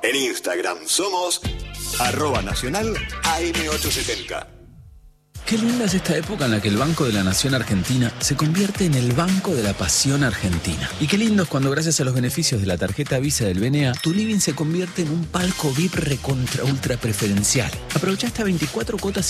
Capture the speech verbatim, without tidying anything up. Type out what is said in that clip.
En Instagram somos arroba nacional A M ochocientos setenta. Qué linda es esta época en la que el Banco de la Nación Argentina se convierte en el Banco de la Pasión Argentina. Y qué lindo es cuando, gracias a los beneficios de la tarjeta Visa del B N A, tu living se convierte en un palco V I P recontra ultra preferencial. Aprovecha hasta veinticuatro cuotas